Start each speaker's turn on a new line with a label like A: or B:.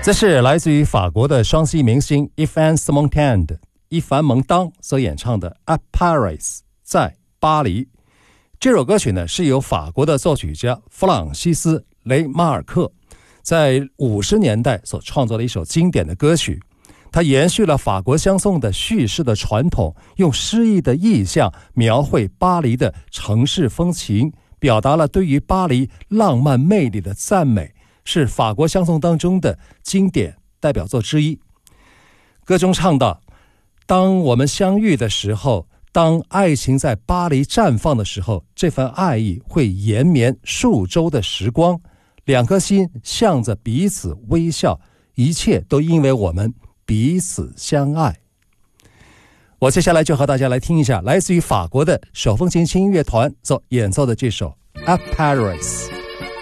A: 这是来自于法国的双栖明星伊凡·蒙当所演唱的《At Paris》在巴黎。这首歌曲呢是由法国的作曲家弗朗西斯·雷马尔克在50年代所创作的一首经典的歌曲。它延续了法国香颂的叙事的传统，用诗意的意象描绘巴黎的城市风情，表达了对于巴黎浪漫魅力的赞美，是法国香颂当中的经典代表作之一。歌中唱道：当我们相遇的时候，当爱情在巴黎绽放的时候，这份爱意会延绵数周的时光，两颗心向着彼此微笑，一切都因为我们彼此相爱。我接下来就和大家来听一下来自于法国的手风琴轻音乐团所演奏的这首《At Paris》。